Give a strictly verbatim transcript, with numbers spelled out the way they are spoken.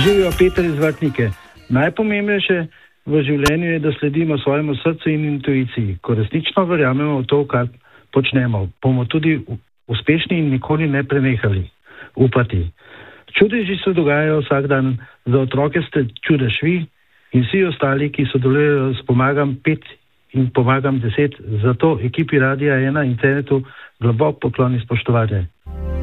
Živijo Peter iz Vrtnike. Najpomembnejše v življenju je, da sledimo svojemu srcu in intuiciji. Ko resnično verjamemo v to, kar počnemo, bomo tudi uspešni in nikoli ne prenehali upati. Čudeži se dogajajo vsak dan. Za otroke ste čudež vi in vsi ostali, ki sodelujejo s Pomagam pet in Pomagam deset. Zato ekipi Radia ena in Internetu globok poklon in spoštovanje.